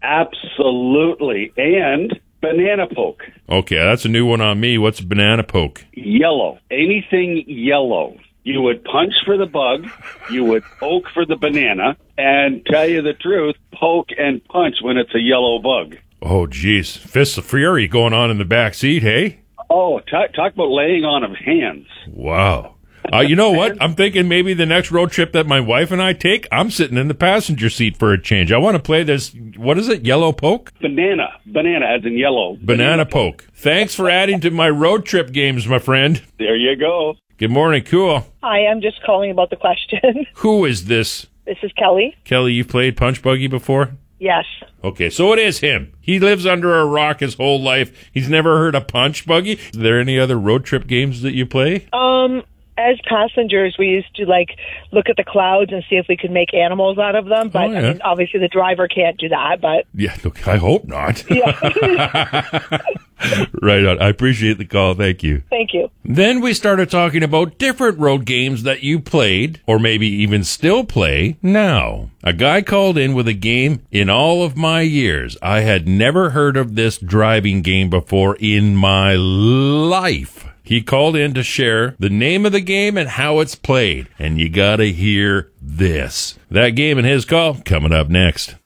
Absolutely. And banana poke. Okay, that's a new one on me. What's banana poke? Yellow. Anything yellow. You would punch for the bug, you would poke for the banana, and tell you the truth, poke and punch when it's a yellow bug. Oh, geez. Fists of fury going on in the back seat, hey? Oh, talk about laying on of hands. Wow. You know what? I'm thinking maybe the next road trip that my wife and I take, I'm sitting in the passenger seat for a change. I want to play this, what is it, yellow poke? Banana as in yellow. Banana poke. Thanks for adding to my road trip games, my friend. There you go. Good morning, cool. Hi, I'm just calling about the question. Who is this? This is Kelly. Kelly, you've played Punch Buggy before? Yes. Okay, so it is him. He lives under a rock his whole life. He's never heard of Punch Buggy. Is there any other road trip games that you play? As passengers, we used to look at the clouds and see if we could make animals out of them. But I mean, obviously, the driver can't do that. But yeah, look, I hope not. Yeah. Right on. I appreciate the call. Thank you. Thank you. Then we started talking about different road games that you played, or maybe even still play now. A guy called in with a game in all of my years. I had never heard of this driving game before in my life. He called in to share the name of the game and how it's played. And you gotta hear this. That game and his call coming up next.